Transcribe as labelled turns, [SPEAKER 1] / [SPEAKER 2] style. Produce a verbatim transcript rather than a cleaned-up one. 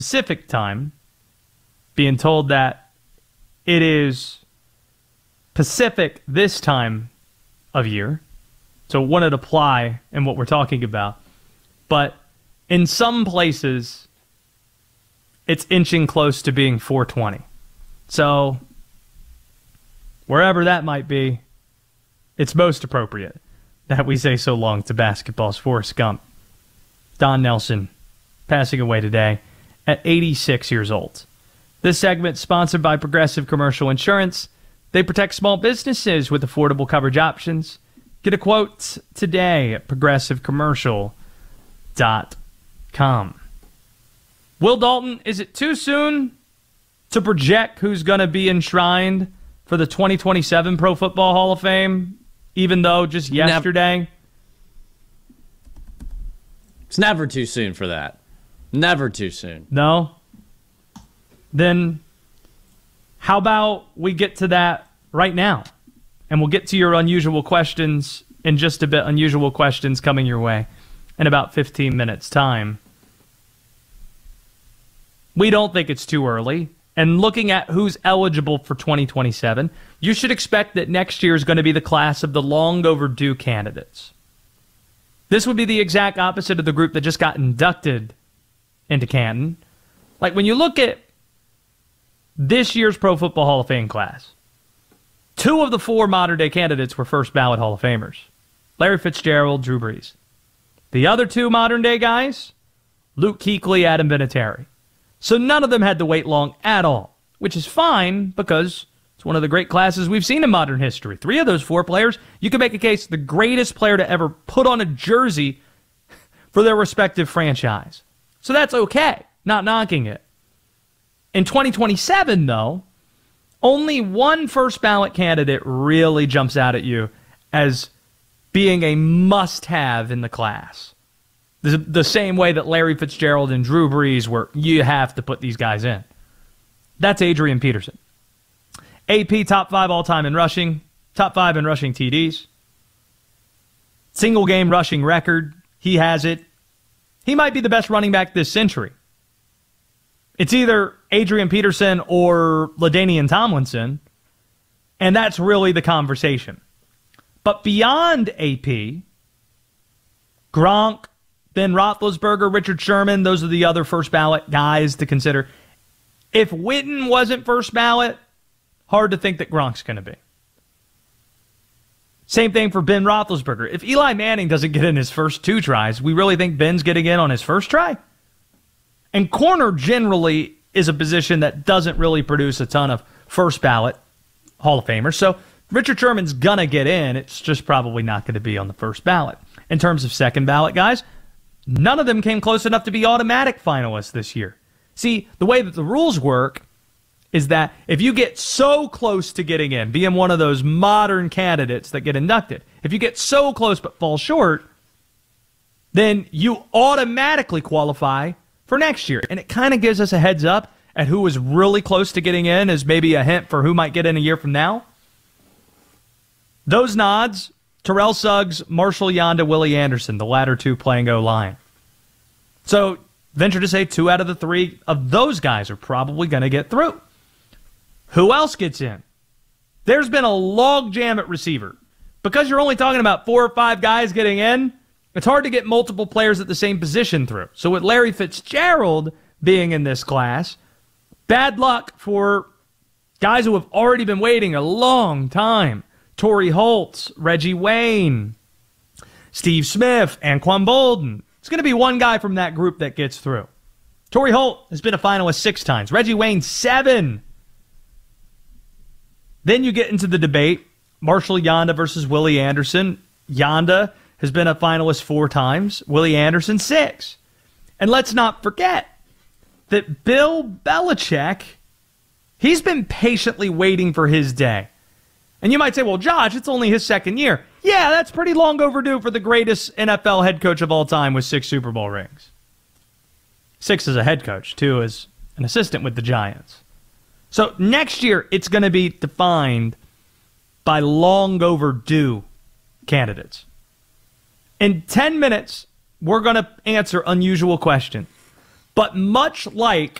[SPEAKER 1] Pacific time, being told that it is Pacific this time of year. So it wouldn't apply in what we're talking about. But in some places, it's inching close to being four twenty. So wherever that might be, it's most appropriate that we say so long to basketball's Forrest Gump. Don Nelson, passing away today at eighty-six years old. This segment sponsored by Progressive Commercial Insurance. They protect small businesses with affordable coverage options. Get a quote today at progressive commercial dot com. Will Dalton, is it too soon to project who's going to be enshrined for the twenty twenty-seven Pro Football Hall of Fame, even though just yesterday?
[SPEAKER 2] It's never too soon for that. Never too soon.
[SPEAKER 1] No? Then how about we get to that right now? And we'll get to your unusual questions in just a bit. Unusual questions coming your way in about fifteen minutes' time. We don't think it's too early. And looking at who's eligible for twenty twenty-seven, you should expect that next year is going to be the class of the long overdue candidates. This would be the exact opposite of the group that just got inducted into Canton. Like when you look at this year's Pro Football Hall of Fame class, two of the four modern-day candidates were first ballot Hall of Famers. Larry Fitzgerald, Drew Brees. The other two modern-day guys, Luke Kuechly, Adam Vinatieri. So none of them had to wait long at all, which is fine because it's one of the great classes we've seen in modern history. Three of those four players, you can make a case the greatest player to ever put on a jersey for their respective franchise. So that's okay, not knocking it. In twenty twenty-seven, though, only one first ballot candidate really jumps out at you as being a must-have in the class. The, the same way that Larry Fitzgerald and Drew Brees were, you have to put these guys in. That's Adrian Peterson. A P top five all-time in rushing, top five in rushing T Ds. Single game rushing record, he has it. He might be the best running back this century. It's either Adrian Peterson or LaDainian Tomlinson, and that's really the conversation. But beyond A P, Gronk, Ben Roethlisberger, Richard Sherman, those are the other first ballot guys to consider. If Witten wasn't first ballot, hard to think that Gronk's going to be. Same thing for Ben Roethlisberger. If Eli Manning doesn't get in his first two tries, we really think Ben's getting in on his first try? And corner generally is a position that doesn't really produce a ton of first ballot Hall of Famers. So Richard Sherman's going to get in. It's just probably not going to be on the first ballot. In terms of second ballot guys, none of them came close enough to be automatic finalists this year. See, the way that the rules work is that if you get so close to getting in, being one of those modern candidates that get inducted, if you get so close but fall short, then you automatically qualify for next year. And it kind of gives us a heads up at who was really close to getting in as maybe a hint for who might get in a year from now. Those nods, Terrell Suggs, Marshall Yanda, Willie Anderson, the latter two playing O-line. So venture to say two out of the three of those guys are probably going to get through. Who else gets in? There's been a log jam at receiver. Because you're only talking about four or five guys getting in, it's hard to get multiple players at the same position through. So with Larry Fitzgerald being in this class, bad luck for guys who have already been waiting a long time. Torrey Holtz, Reggie Wayne, Steve Smith, Anquan Bolden. It's going to be one guy from that group that gets through. Torrey Holt has been a finalist six times. Reggie Wayne, seven. Then you get into the debate, Marshall Yanda versus Willie Anderson. Yanda has been a finalist four times. Willie Anderson, six. And let's not forget that Bill Belichick, he's been patiently waiting for his day. And you might say, well, Josh, it's only his second year. Yeah, that's pretty long overdue for the greatest N F L head coach of all time with six Super Bowl rings. Six as a head coach, two as an assistant with the Giants. So next year, it's going to be defined by long overdue candidates. In ten minutes, we're going to answer unusual question. But much like